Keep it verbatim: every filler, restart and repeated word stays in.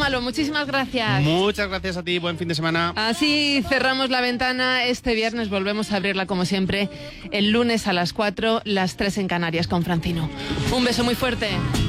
Malo, muchísimas gracias. Muchas gracias a ti, buen fin de semana. Así cerramos la ventana. Este viernes volvemos a abrirla como siempre, el lunes a las cuatro, las tres en Canarias con Francino. Un beso muy fuerte.